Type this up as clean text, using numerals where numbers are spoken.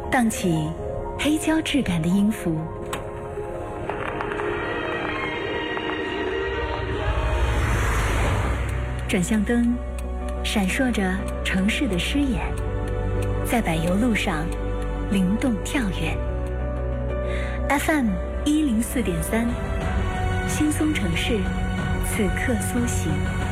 荡起黑胶质感的音符，转向灯闪烁着城市的诗眼，在柏油路上灵动跳跃。FM104.3，轻松城市，此刻苏醒。